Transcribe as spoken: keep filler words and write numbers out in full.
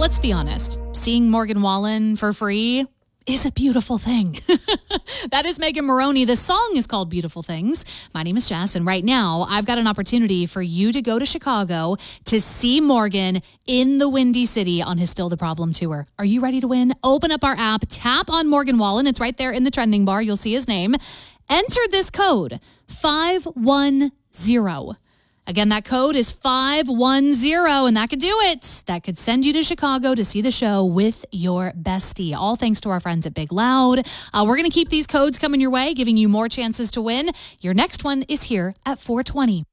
let's be honest, seeing Morgan Wallen for free is a beautiful thing. That is Megan Moroney. The song is called Beautiful Things. My name is Jess, and right now I've got an opportunity for you to go to Chicago to see Morgan in the Windy City on his Still the Problem tour. Are you ready to win? Open up our app, tap on Morgan Wallen. It's right there in the trending bar. You'll see his name. Enter this code, five one zero. Again, that code is five one zero, and that could do it. That could send you to Chicago to see the show with your bestie. All thanks to our friends at Big Loud. Uh, we're going to keep these codes coming your way, giving you more chances to win. Your next one is here at four twenty.